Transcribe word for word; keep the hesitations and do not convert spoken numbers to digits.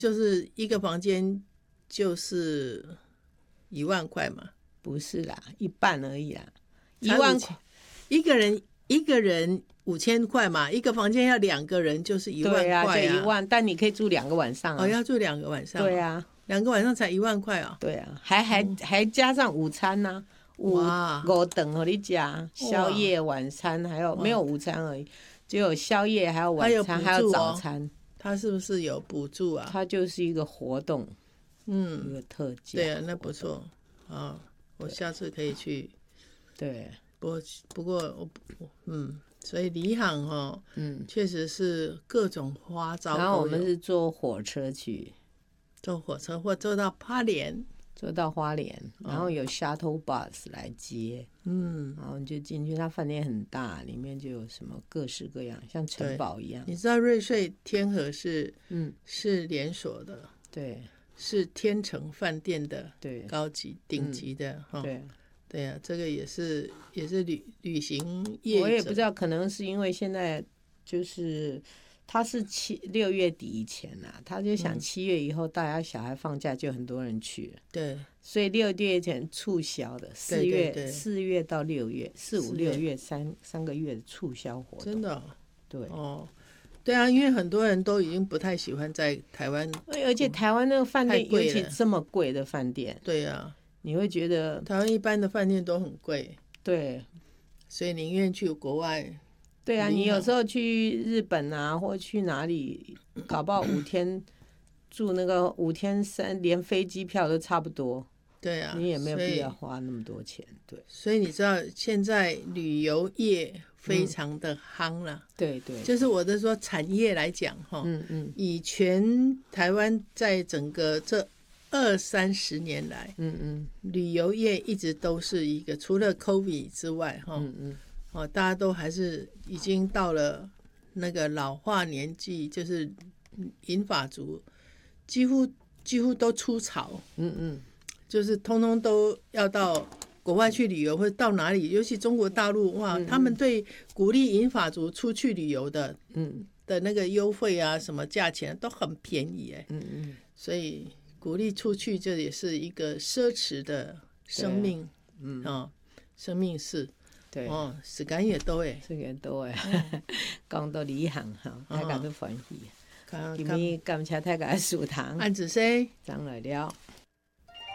就是一个房间就是一万块嘛？ 不是啦，一半而已啦，一才五万块， 一个人一个人五千块嘛，一个房间要两个人就是一万对啊， 块就一万，但你可以住两个晚上啊。 哦，要住两个晚上。 对啊， 两个晚上才一万块啊。 对啊，还还、嗯、还加上午餐呢、啊，五五等和你加宵夜、晚餐，还有没有午餐而已，只有宵夜，还有晚餐，还有, 还有早餐。 它是不是有补助啊？ 它就是一个活动，嗯，一个特价。 对啊，那不错啊，我下次可以去。 对， 不过不过我嗯，所以离航哈，嗯，确实是各种花招。 然后我们是坐火车去， 坐火车或坐到花莲。 坐到花莲，然后有 shuttle bus 来接，嗯，然后你就进去，它饭店很大，里面就有什么各式各样，像城堡一样。 你知道瑞穗天河是，嗯，是连锁的， 对， 是天成饭店的，对，高级顶级的，哈、嗯， 对， 对啊，这个也是也是旅旅行业者， 我也不知道，可能是因为现在就是。他是七六月底以前啊，他就想七月以后大家小孩放假就很多人去了， 对， 所以六月前促销的，四月四月到六月，四五六月三三个月的促销活动， 真的、哦， 对哦，对啊，因为很多人都已经不太喜欢在台湾， 而且台湾那个饭店，尤其这么贵的饭店， 对啊， 你会觉得台湾一般的饭店都很贵， 对， 所以宁愿去国外。 对啊，你有时候去日本啊，或去哪里，搞不好五天住那个五天三，连飞机票都差不多。 对啊， 你也没有必要花那么多钱。对， 所以你知道现在旅游业非常的夯了、嗯。 对对， 就是我的说产业来讲哈，嗯嗯，以全台湾在整个这二三十年来，嗯嗯，旅游业一直都是一个除了 COVID 之外哈，嗯嗯。哦，大家都还是已经到了那个老化年纪，就是银发族，几乎几乎都出巢，嗯嗯，就是通通都要到国外去旅游，或者到哪里，尤其中国大陆，哇，嗯嗯他们对鼓励银发族出去旅游的，嗯的那个优惠啊，什么价钱都很便宜，哎，嗯嗯，所以鼓励出去，这也是一个奢侈的生命，嗯啊、哦，生命是。 对哦，时間也多誒， 時間多誒，講到旅行吼，大家都歡喜。今日感謝大家的收聽， 按子生， 張來了。